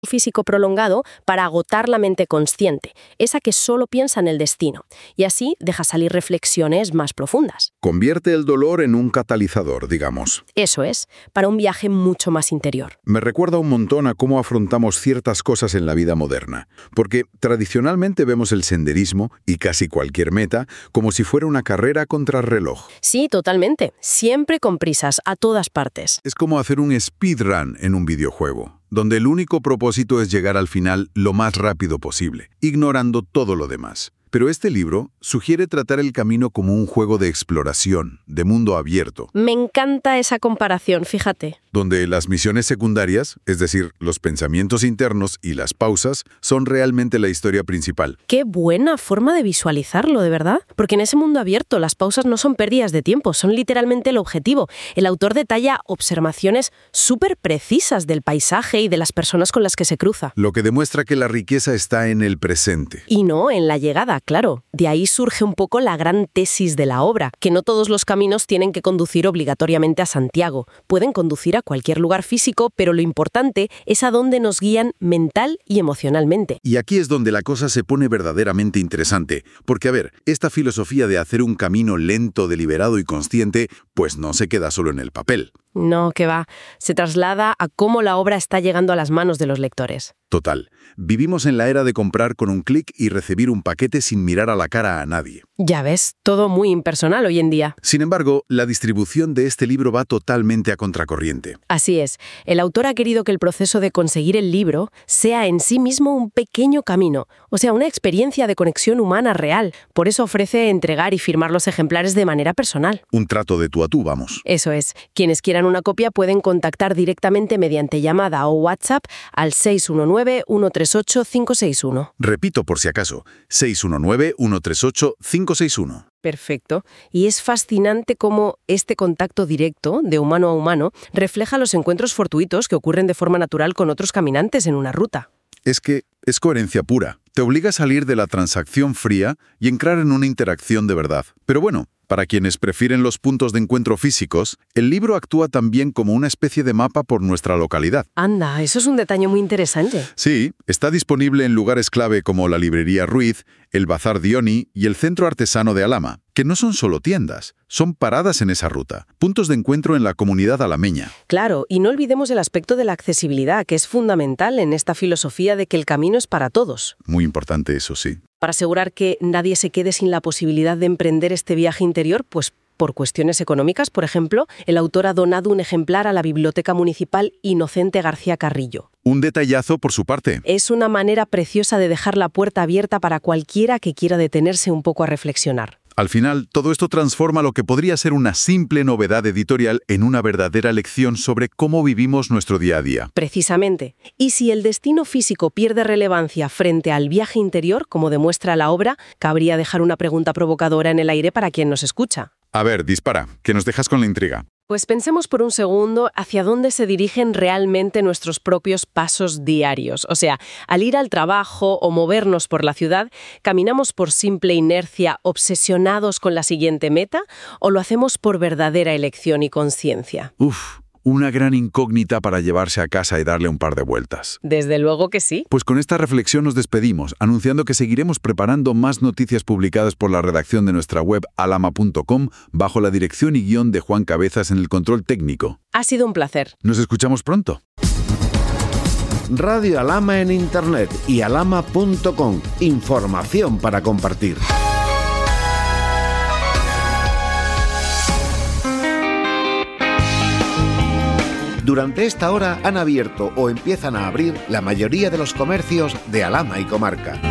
físico prolongado para agotar la mente consciente, esa que solo piensa en el destino, y así deja salir reflexiones más profundas. Convierte el dolor en un catalizador, digamos. Eso es, para un viaje mucho más interior. Me recuerda un montón a cómo afrontamos ciertas cosas en la vida moderna, porque tradicionalmente vemos el senderismo y casi cualquier meta como si fuera una carrera contra reloj. Sí, totalmente, siempre con prisas, a todas partes. Es como hacer un speedrun en un videojuego, donde el único propósito es llegar al final lo más rápido posible, ignorando todo lo demás. Pero este libro sugiere tratar el camino como un juego de exploración, de mundo abierto. Me encanta esa comparación, fíjate. Donde las misiones secundarias, es decir, los pensamientos internos y las pausas, son realmente la historia principal. Qué buena forma de visualizarlo, de verdad. Porque en ese mundo abierto las pausas no son pérdidas de tiempo, son literalmente el objetivo. El autor detalla observaciones súper precisas del paisaje y de las personas con las que se cruza. Lo que demuestra que la riqueza está en el presente. Y no en la llegada, claro. De ahí surge un poco la gran tesis de la obra, que no todos los caminos tienen que conducir obligatoriamente a Santiago. Pueden conducir a cualquier lugar físico, pero lo importante es a dónde nos guían mental y emocionalmente. Y aquí es donde la cosa se pone verdaderamente interesante, porque a ver, esta filosofía de hacer un camino lento, deliberado y consciente, pues no se queda solo en el papel. No, que va. Se traslada a cómo la obra está llegando a las manos de los lectores. Total. Vivimos en la era de comprar con un clic y recibir un paquete sin mirar a la cara a nadie. Ya ves, todo muy impersonal hoy en día. Sin embargo, la distribución de este libro va totalmente a contracorriente. Así es. El autor ha querido que el proceso de conseguir el libro sea en sí mismo un pequeño camino, o sea, una experiencia de conexión humana real. Por eso ofrece entregar y firmar los ejemplares de manera personal. Un trato de tú a tú, vamos. Eso es. Quienes quieran una copia pueden contactar directamente mediante llamada o WhatsApp al 619-138-561. Repito por si acaso, 619-138-561. Perfecto. Y es fascinante cómo este contacto directo, de humano a humano, refleja los encuentros fortuitos que ocurren de forma natural con otros caminantes en una ruta. Es que es coherencia pura. Te obliga a salir de la transacción fría y entrar en una interacción de verdad. Pero bueno, para quienes prefieren los puntos de encuentro físicos, el libro actúa también como una especie de mapa por nuestra localidad. Anda, eso es un detalle muy interesante. Sí, está disponible en lugares clave como la librería Ruiz, el Bazar Dioni y el Centro Artesano de Alhama, que no son solo tiendas, son paradas en esa ruta, puntos de encuentro en la comunidad alameña. Claro, y no olvidemos el aspecto de la accesibilidad, que es fundamental en esta filosofía de que el camino es para todos. Muy importante eso, sí. Para asegurar que nadie se quede sin la posibilidad de emprender este viaje interior, pues por cuestiones económicas, por ejemplo, el autor ha donado un ejemplar a la Biblioteca Municipal Inocente García Carrillo. Un detallazo por su parte. Es una manera preciosa de dejar la puerta abierta para cualquiera que quiera detenerse un poco a reflexionar. Al final, todo esto transforma lo que podría ser una simple novedad editorial en una verdadera lección sobre cómo vivimos nuestro día a día. Precisamente. Y si el destino físico pierde relevancia frente al viaje interior, como demuestra la obra, cabría dejar una pregunta provocadora en el aire para quien nos escucha. A ver, dispara, que nos dejas con la intriga. Pues pensemos por un segundo hacia dónde se dirigen realmente nuestros propios pasos diarios. O sea, al ir al trabajo o movernos por la ciudad, ¿caminamos por simple inercia, obsesionados con la siguiente meta, o lo hacemos por verdadera elección y conciencia? Una gran incógnita para llevarse a casa y darle un par de vueltas. Desde luego que sí. Pues con esta reflexión nos despedimos, anunciando que seguiremos preparando más noticias publicadas por la redacción de nuestra web alhama.com bajo la dirección y guión de Juan Cabezas en el control técnico. Ha sido un placer. Nos escuchamos pronto. Radio Alhama en Internet y alhama.com. Información para compartir. Durante esta hora han abierto o empiezan a abrir la mayoría de los comercios de Alhama y comarca.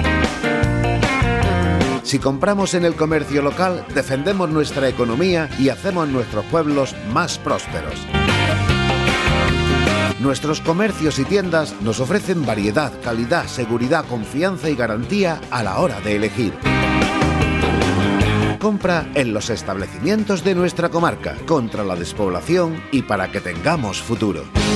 Si compramos en el comercio local, defendemos nuestra economía y hacemos nuestros pueblos más prósperos. Nuestros comercios y tiendas nos ofrecen variedad, calidad, seguridad, confianza y garantía a la hora de elegir. Compra en los establecimientos de nuestra comarca, contra la despoblación y para que tengamos futuro.